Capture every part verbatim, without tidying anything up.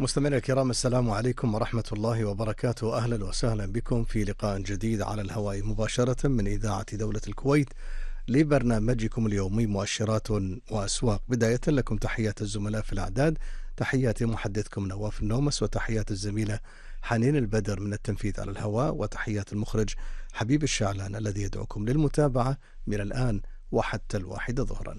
مستمعينا الكرام، السلام عليكم ورحمة الله وبركاته. أهلا وسهلا بكم في لقاء جديد على الهواء مباشرة من إذاعة دولة الكويت لبرنامجكم اليومي مؤشرات وأسواق. بداية لكم تحيات الزملاء في الأعداد، تحيات محدثكم نواف النومس، وتحيات الزميلة حنين البدر من التنفيذ على الهواء، وتحيات المخرج حبيب الشعلان الذي يدعوكم للمتابعة من الآن وحتى الواحدة ظهرا.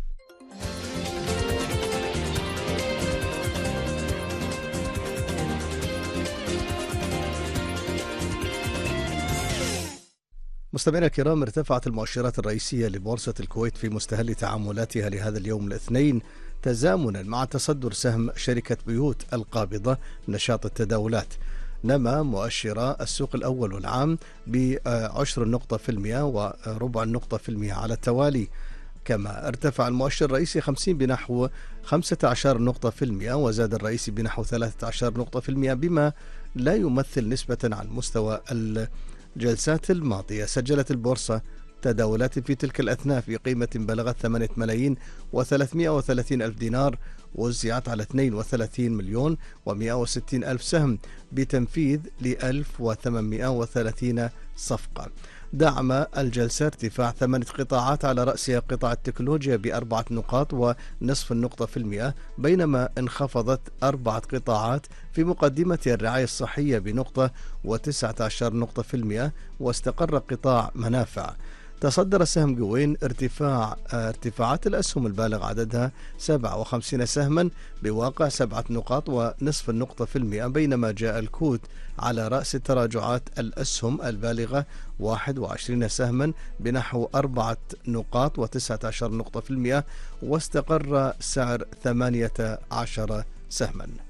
مستمعينا الكرام، ارتفعت المؤشرات الرئيسية لبورصة الكويت في مستهل تعاملاتها لهذا اليوم الاثنين، تزامنا مع تصدر سهم شركة بيوت القابضة نشاط التداولات. نما مؤشر السوق الأول والعام بعشر النقطة في المئة وربع النقطة في المئة على التوالي. كما ارتفع المؤشر الرئيسي خمسين بنحو خمسة عشر نقطة في المئة، وزاد الرئيسي بنحو ثلاثة عشر نقطة في المئة، بما لا يمثل نسبة عن مستوى الجلسات الماضية. سجلت البورصة تداولات في تلك الأثناء في قيمة بلغت ثمانية ملايين وثلاثمئة وثلاثين ألف دينار، وزعت على اثنين وثلاثين مليون ومئة وستين ألف سهم بتنفيذ ل ألف وثمانمئة وثلاثين صفقة. دعم الجلسة ارتفاع ثمانية قطاعات على رأسها قطاع التكنولوجيا بأربعة نقاط ونصف النقطة في المئة، بينما انخفضت أربعة قطاعات في مقدمة الرعاية الصحية بنقطة وتسعة عشر نقطة في المئة، واستقر قطاع منافع. تصدر سهم قوين ارتفاع ارتفاعات الأسهم البالغ عددها سبعة وخمسين سهما بواقع سبعة نقاط ونصف النقطة في المئة، بينما جاء الكوت على رأس تراجعات الأسهم البالغة واحد وعشرين سهما بنحو أربعة نقاط وتسعة عشر نقطة في المئة، واستقر سعر ثمانية عشر سهما.